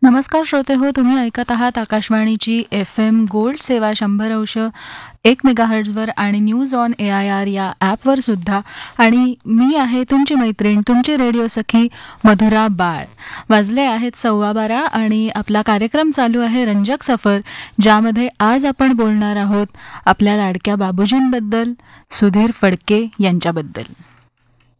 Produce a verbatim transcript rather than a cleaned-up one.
नमस्कार श्रोते हो, तुम्ही ऐकत आहात आकाशवाणीची एफ एम गोल्ड सेवा शंभर अंश एक मेगाहर्ट्झवर आणि news on A I R या ॲपवर सुद्धा. आणि मी आहे तुमची मैत्रीण, तुमची रेडिओ सखी मधुरा बाळ. वाजले आहेत सव्वा बारा आणि आपला कार्यक्रम चालू आहे रंजक सफर, ज्यामध्ये आज आपण बोलणार आहोत आपल्या लाडक्या बाबूजींबद्दल, सुधीर फडके यांच्याबद्दल.